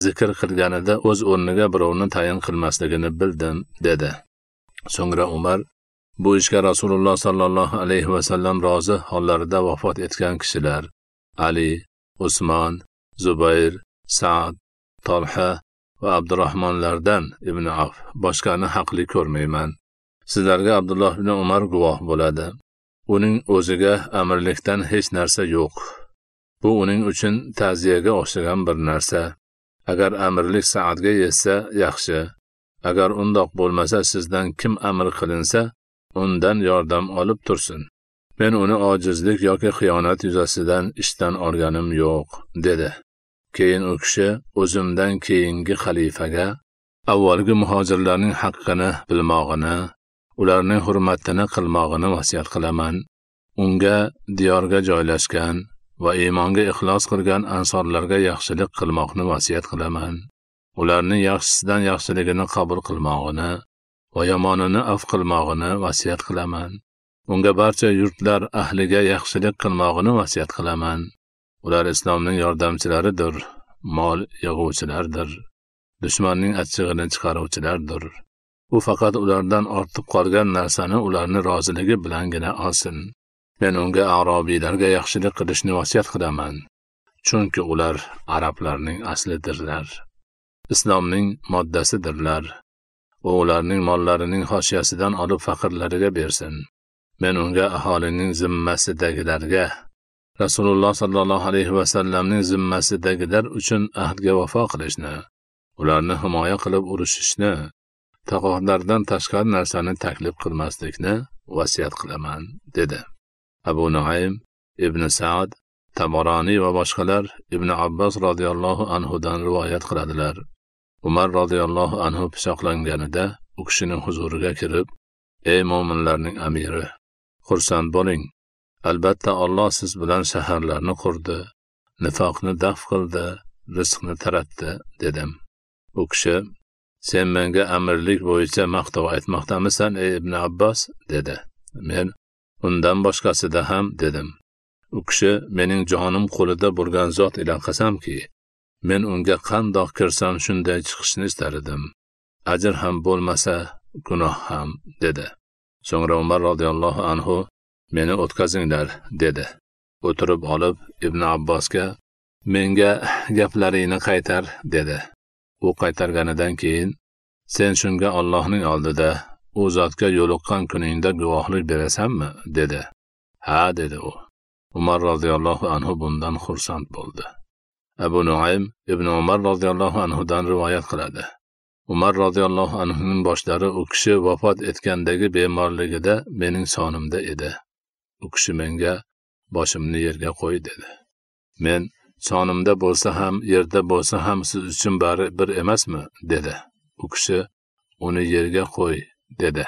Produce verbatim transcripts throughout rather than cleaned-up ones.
zikr qilganida o'z o'rniga birovni tayin qilmasligini bildim, dedi. So'ngra Umar bu ishga Rasululloh sallallohu alayhi va sallam rozi hollarida vafot etgan kishilar Ali, Usmon, Zubayr, Sa'd, Talha va Abdurrahmonlardan ibn Avf boshqani haqli ko'rmayman. Sizlarga Abdulloh ibn Umar guvoh bo'ladi. Uning o'ziga amirlikdan hech narsa yo'q. Bu uning uchun ta'ziyaga o'xshagan bir narsa. Agar amirlik Sa'dga yetsa yaxshi. Agar undoq bo'lmasa sizdan kim amir qilinsa, undan yordam olib tursin. Men uni ojizlik yoki xiyonat yuzasidan ishdan olganim yo'q, dedi. Keyin u kishi o'zimdan keyingi xalifaga avvalgi muhojirlarning haqqini bilmog'ini, ularning hurmatini qilmog'ini vasiyat qilaman. Unga diyorga joylashgan va iymonga ixlos qilgan ansorlarga yaxshilik qilmoqni vasiyat qilaman. Ularning yaxshisidan yaxshiligini qabul qilmog'ini va yomonini af qilmog'ini vasiyat qilaman. Unga barcha yurtlar ahliga yaxshilik qilmog'ini vasiyat qilaman. Ular islomning yordamchilaridir, mol yig'uvchilardir, dushmanning achchig'ini chiqaruvchilardir. U faqat ulardan ortib qolgan narsani ularni roziligi bilangina olsin. Men unga arabiylarga yaxshilik qilishni vasiyat qilaman, chunki ular arablarning aslidirlar. Islomning moddasidirlar. Va ularning mollarining xoshiyasidan olib faqirlariga bersin. Men unga aholining zimmasidagilarga, Rasululloh sallallohu alayhi va sallamning zimmasidagilar uchun ahdga vafo qilishni, ularni himoya qilib urishishni, taqodardan tashqari narsani taklif qilmaslikni vasiyat qilaman, dedi. Abu Nuaym, Ibn Sa'd, Tabarani va boshqalar Ibn Abbos radhiyallohu anhu dan rivoyat qiladilar. Umar radhiyallohu anhu pichoqlanganida u kishining huzuriga kirib, "Ey mo'minlarning amiri, xursand bo'ling. Albatta Alloh siz bilan shaharlarni qurdi, nifoqni daf qildi, rizqni taratdi", dedim. U kishi, "Sen menga amirlik bo'yicha maqtov aytmoqdamisan, ey Ibn Abbos?" dedi. Men, "Undan boshqasida ham", dedim. U kishi, "Mening jonim qo'lida bo'lgan zot ila qasamki, men unga qandoq kirsam shunday chiqishni istardim. Ajr ham bo'lmasa, gunoh ham", dedi. So'ngra Umar radhiyallohu anhu, "Meni o'tkazinglar", dedi. O'tirib olib Ibn Abbosga, "Menga gaplaringni qaytar", dedi. U qaytarganidan keyin, "Sen shunga Allohning oldida u zotga yo'liqqan kuningda guvohlik berasanmi?" dedi. "Ha", dedi u. Umar radhiyallohu anhu bundan xursand bo'ldi. Abu Nuaym Ibn Umar radhiyallohu anhu dan rivoyat qiladi. Umar radhiyallohu anhuning boshlari u kishi vafot etgandagi bemorligida mening sonimda edi. U kishi menga boshimni yerga qo'y, dedi. Men, "Sonimda bo'lsa ham, yerda bo'lsa ham siz uchun bari bir emasmi?" dedi. U kishi, "Uni yerga qo'y", dedi.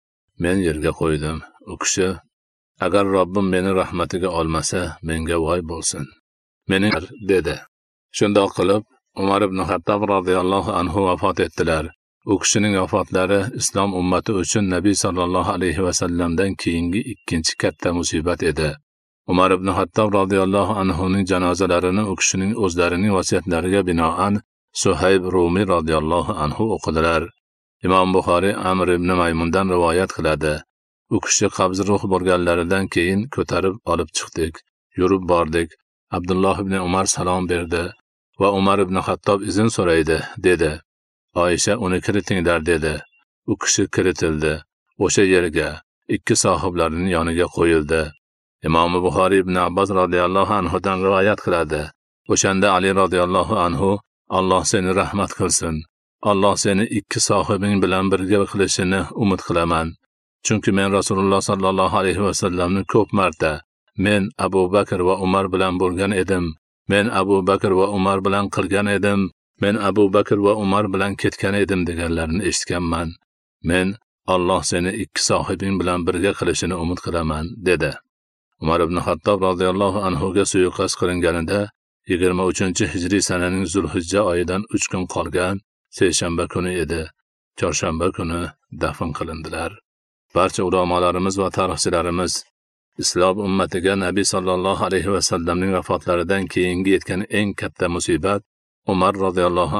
Men yerga qo'ydim. U kishi, "Agar Robbim meni rahmatiga olmasa, menga voy bo'lsin. Mening", dedi. Shundoq qilib, Umar ibn Xattob radhiyallohu anhu vafot etdilar. U kishining vafotlari islom ummati uchun Nabiy sallallohu alayhi va sallamdan keyingi ikkinchi katta musibat edi. Umar ibn Xattob radhiyallohu anhuning janozalarini u kishining o'zlarining vasiyatlariga binoan Suhayb Rumi radhiyallohu anhu o'qidilar. Imom Buxoriy Amr ibn Maymundan rivoyat qiladi. U kishi qabz ruh bo'lganlaridan keyin ko'tarib olib chiqdik, yurib bordik. Abdulloh ibn Umar salom berdi va Umar ibn Xattob izn so'raydi, dedi. Oysha, "Uni kiritinglar", dedi. U kishi kiritildi. O'sha yerga ikki sohiblarining yoniga qo'yildi. Imom Buxoriy ibn Abbos radhiyallohu anhu dan rivoyat qiladi. O'shanda Ali radhiyallohu anhu, "Alloh seni rahmat qilsin. Alloh seni ikki sohibing bilan birga qilishini umid qilaman. Chunki men Rasululloh sallallohu alayhi va sallamni ko'p marta men Abu Bakr va Umar bilan bo'lgan edim. Men Abu Bakr va Umar bilan qilgan edim. Men Abu Bakr va Umar bilan ketgan edim deganlarini eshitganman. Men Alloh seni ikki sohibing bilan birga qilishini umid qilaman", dedi. Umar ibn Xattob radhiyallohu anhu ga suiqasd qilinganida yigirma uchinchi hijriy sananing Zulhijja oyidan uch kun qolgan seshanba kuni edi. Chorshanba kuni dafn qilindilar. Barcha ulamolarimiz va tarixchilarimiz islom ummatiga Nabiy sallallohu alayhi va sallamning vafotlaridan keyingi yetgan eng katta musibat Umar radhiyallohu